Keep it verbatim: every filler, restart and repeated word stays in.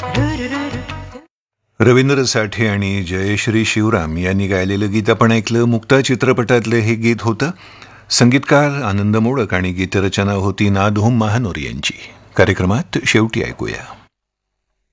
रवींद्र साठे आणि जयश्री शिवराम यांनी गायलेलं गीत आपण ऐकलं. मुक्ता चित्रपटातलं हे गीत होतं. संगीतकार आनंद मोडक आणि गीतरचना होती नादोम महानोर यांची. कार्यक्रमात शेवटी ऐकूया